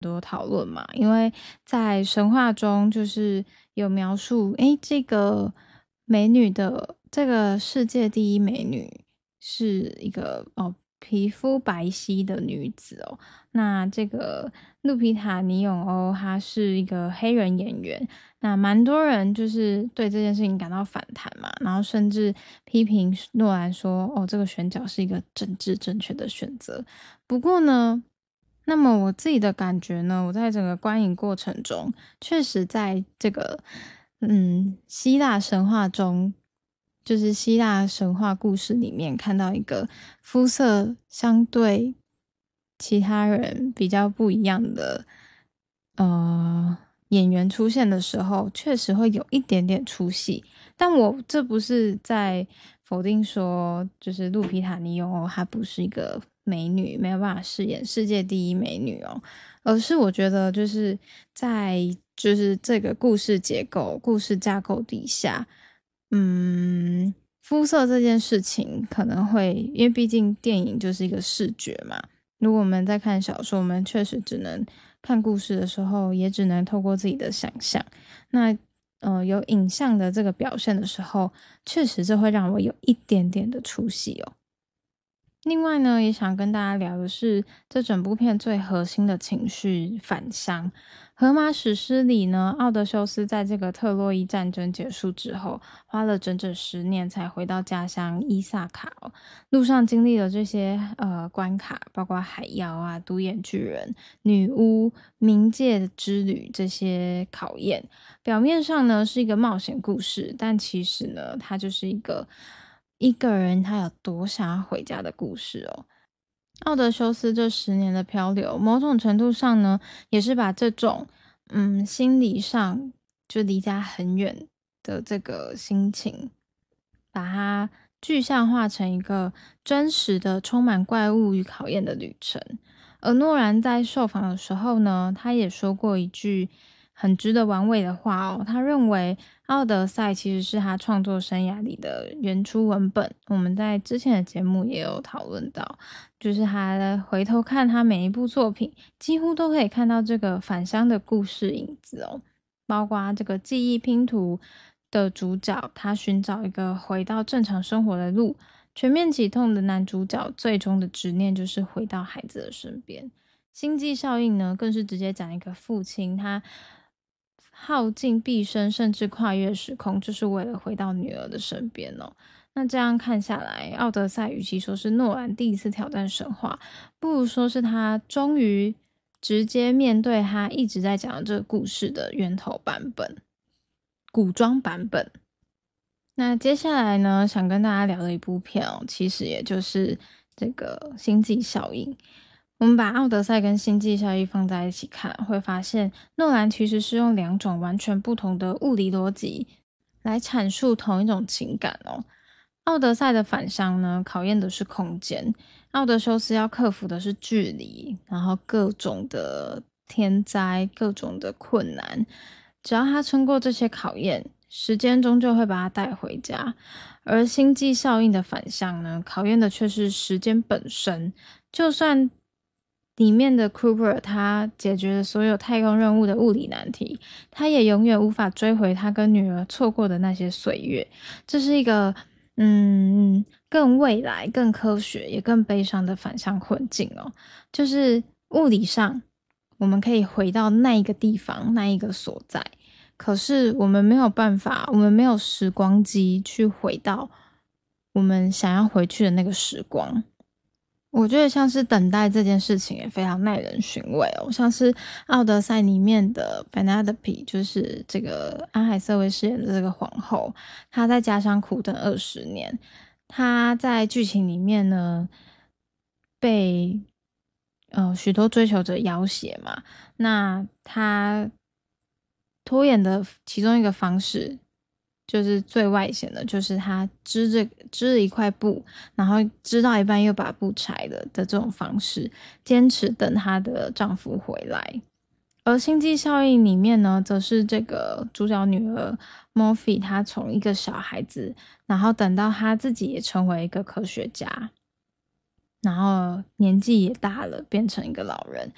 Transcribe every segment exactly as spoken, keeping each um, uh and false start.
多讨论嘛，因为在神话中就是有描述，诶，这个美女的这个世界第一美女是一个哦皮肤白皙的女子哦。那这个路皮塔尼永欧她是一个黑人演员，那蛮多人就是对这件事情感到反弹嘛，然后甚至批评诺兰说，哦，这个选角是一个政治正确的选择。不过呢，那么我自己的感觉呢，我在整个观影过程中，确实在这个嗯希腊神话中，就是希腊神话故事里面看到一个肤色相对其他人比较不一样的呃演员出现的时候，确实会有一点点出戏。但我这不是在否定说，就是路皮塔尼翁哦，她不是一个美女，没有办法饰演世界第一美女哦，而是我觉得就是在就是这个故事结构、故事架构底下，嗯，肤色这件事情可能会，因为毕竟电影就是一个视觉嘛。如果我们在看小说，我们确实只能看故事的时候，也只能透过自己的想象。那呃，有影像的这个表现的时候，确实这会让我有一点点的出戏哦。另外呢，也想跟大家聊的是这整部片最核心的情绪返乡。荷马史诗里呢，奥德修斯在这个特洛伊战争结束之后，花了整整十年才回到家乡伊萨卡哦。路上经历了这些呃关卡，包括海妖啊、独眼巨人、女巫、冥界之旅这些考验。表面上呢是一个冒险故事，但其实呢，它就是一个一个人他有多想要回家的故事哦。奥德修斯这十年的漂流，某种程度上呢，也是把这种嗯心理上就离家很远的这个心情，把它具象化成一个真实的、充满怪物与考验的旅程。而诺兰在受访的时候呢，他也说过一句很值得玩味的话哦。他认为《奥德赛》其实是他创作生涯里的原初文本。我们在之前的节目也有讨论到，就是他回头看他每一部作品，几乎都可以看到这个返乡的故事影子哦。包括这个记忆拼图的主角，他寻找一个回到正常生活的路。全面启动的男主角最终的执念就是回到孩子的身边。星际效应呢，更是直接讲一个父亲，他耗尽毕生，甚至跨越时空，就是为了回到女儿的身边哦。那这样看下来，奥德赛与其说是诺兰第一次挑战神话，不如说是他终于直接面对他一直在讲的这个故事的源头版本，古装版本。那接下来呢，想跟大家聊的一部片哦，其实也就是这个《星际效应》。我们把《奥德赛》跟《星际效应》放在一起看，会发现诺兰其实是用两种完全不同的物理逻辑来阐述同一种情感哦。奥德赛的返乡呢，考验的是空间；奥德修斯要克服的是距离，然后各种的天灾、各种的困难。只要他撑过这些考验，时间终究会把他带回家。而星际效应的反向呢，考验的却是时间本身。就算里面的 Cooper 他解决了所有太空任务的物理难题，他也永远无法追回他跟女儿错过的那些岁月。这是一个嗯更未来、更科学也更悲伤的反向困境哦。就是物理上我们可以回到那一个地方、那一个所在，可是我们没有办法，我们没有时光机去回到我们想要回去的那个时光。我觉得像是等待这件事情也非常耐人寻味哦，像是《奥德赛》里面的 Penelope， 就是这个安海瑟薇饰演的这个皇后，她在家乡苦等二十年。她在剧情里面呢，被呃许多追求者要挟嘛，那她拖延的其中一个方式，就是最外显的，就是她织这织了一块布，然后织到一半又把布拆了的这种方式，坚持等她的丈夫回来。而星际效应里面呢，则是这个主角女儿 Morphe， 她从一个小孩子，然后等到她自己也成为一个科学家，然后年纪也大了，变成一个老人。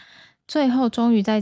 最后终于在